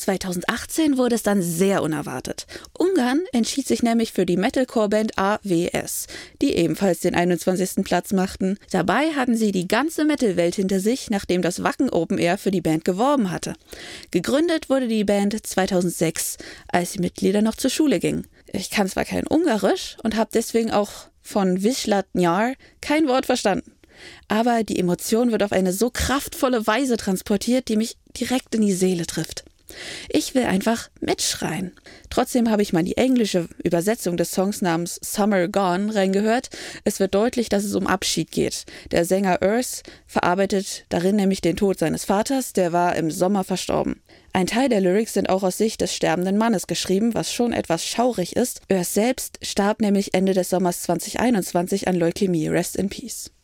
2018 wurde es dann sehr unerwartet. Ungarn entschied sich nämlich für die Metalcore-Band AWS, die ebenfalls den 21. Platz machten. Dabei hatten sie die ganze Metal-Welt hinter sich, nachdem das Wacken Open Air für die Band geworben hatte. Gegründet wurde die Band 2006, als die Mitglieder noch zur Schule gingen. Ich kann zwar kein Ungarisch und habe deswegen auch von Viszlát nyár kein Wort verstanden. Aber die Emotion wird auf eine so kraftvolle Weise transportiert, die mich direkt in die Seele trifft. Ich will einfach mitschreien. Trotzdem habe ich mal die englische Übersetzung des Songs namens Summer Gone reingehört. Es wird deutlich, dass es um Abschied geht. Der Sänger Urs verarbeitet darin nämlich den Tod seines Vaters, der war im Sommer verstorben. Ein Teil der Lyrics sind auch aus Sicht des sterbenden Mannes geschrieben, was schon etwas schaurig ist. Urs selbst starb nämlich Ende des Sommers 2021 an Leukämie. Rest in Peace.